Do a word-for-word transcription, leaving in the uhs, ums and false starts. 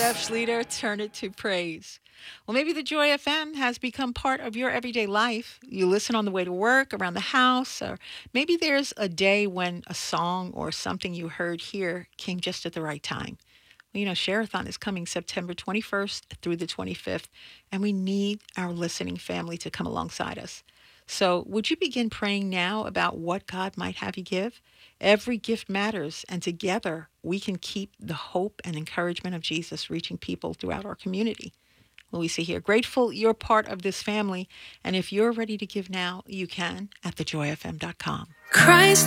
Schluter, turn it to praise. Well, maybe the Joy F M has become part of your everyday life. You listen on the way to work, around the house, or maybe there's a day when a song or something you heard here came just at the right time. Well, you know, Share-a-thon is coming September twenty-first through the twenty-fifth, and we need our listening family to come alongside us. So, would you begin praying now about what God might have you give? Every gift matters, and together we can keep the hope and encouragement of Jesus reaching people throughout our community. Well, we see here, grateful you're part of this family, and if you're ready to give now, you can at the joy f m dot com. Christ